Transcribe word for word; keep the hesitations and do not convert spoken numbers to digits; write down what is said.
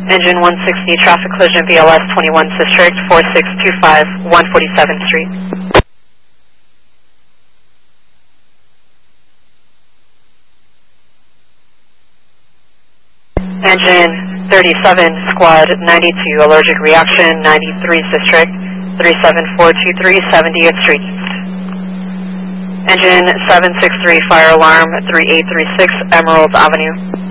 Engine one sixty, traffic collision, B L S twenty-one District, four six two five, one forty-seventh Street. Engine thirty-seven, Squad ninety-two, allergic reaction, ninety-three District, three seven four two three, seventieth Street. Engine seven six three, fire alarm, three eight three six, Emerald Avenue.